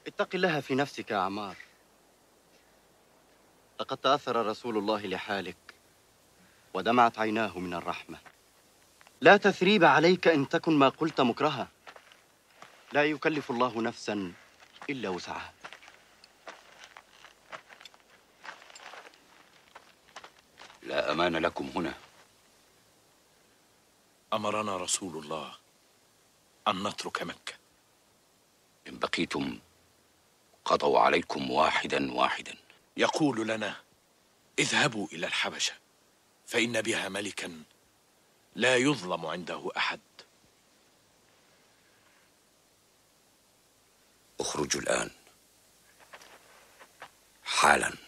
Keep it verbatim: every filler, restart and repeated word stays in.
اتق الله في نفسك يا عمار. لقد تأثر رسول الله لحالك ودمعت عيناه من الرحمة. لا تثريب عليك إن تكن ما قلت مكرها. لا يكلف الله نفسا إلا وسعها. لا أمان لكم هنا. أمرنا رسول الله أن نترك مكة. إن بقيتم قضوا عليكم واحدا واحدا. يقول لنا اذهبوا إلى الحبشة فإن بها ملكا لا يظلم عنده أحد. اخرجوا الآن حالا.